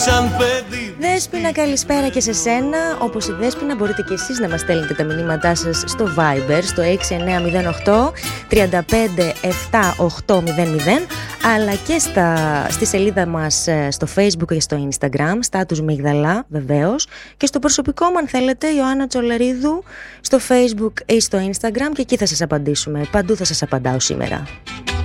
Δέσποινα, καλησπέρα και σε σένα. Όπως η Δέσποινα, μπορείτε και εσείς να μας στέλνετε τα μηνύματά σας στο Viber, στο 6908 35 7 800, αλλά και στη σελίδα μας στο Facebook και στο Instagram, Στάτους Μίγδαλα βεβαίως, και στο προσωπικό μου, αν θέλετε, Ιωάννα Τσολερίδου, στο Facebook ή στο Instagram, και εκεί θα σας απαντήσουμε. Παντού θα σας απαντάω σήμερα.